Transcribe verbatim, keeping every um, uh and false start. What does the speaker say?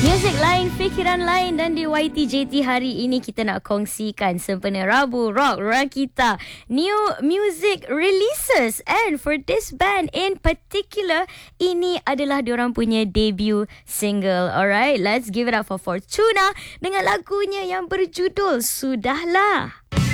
Muzik lain, fikiran lain, dan di Y T J T hari ini kita nak kongsikan sempena Rabu Rock Rakita new music releases, and for this band in particular, ini adalah diorang punya debut single. Alright, let's give it up for Fortuna dengan lagunya yang berjudul Sudahlah.